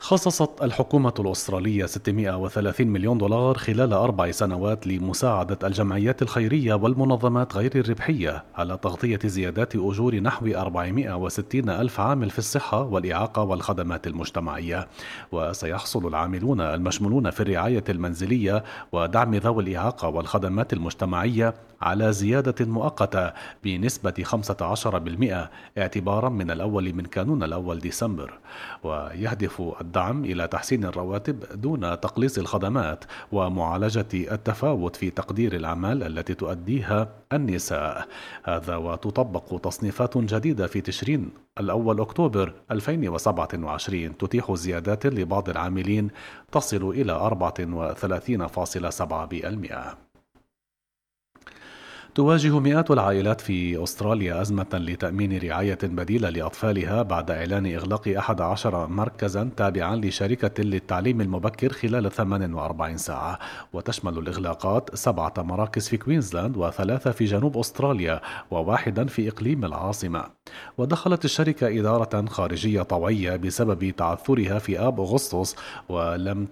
خصصت الحكومة الأسترالية 630 مليون دولار خلال 4 سنوات لمساعدة الجمعيات الخيرية والمنظمات غير الربحية على تغطية زيادات أجور نحو 460 ألف عامل في الصحة والإعاقة والخدمات المجتمعية. وسيحصل العاملون المشمولون في الرعاية المنزلية ودعم ذوي الإعاقة والخدمات المجتمعية على زيادة مؤقتة بنسبة 15% اعتبارا من الأول من كانون الأول ديسمبر. ويهدف الدعم إلى تحسين الرواتب دون تقليص الخدمات ومعالجة التفاوت في تقدير الأعمال التي تؤديها النساء. هذا وتطبق تصنيفات جديدة في تشرين الأول أكتوبر 2027 تتيح زيادات لبعض العاملين تصل إلى 34.7%. تواجه مئات العائلات في أستراليا أزمة لتأمين رعاية بديلة لأطفالها بعد إعلان إغلاق 11 مركزا تابعا لشركة للتعليم المبكر خلال 48 ساعة. وتشمل الإغلاقات 7 مراكز في كوينزلاند و3 في جنوب أستراليا وواحدا في إقليم العاصمة. ودخلت الشركة إدارة خارجية طوعية بسبب تعثرها في آب أغسطس ولم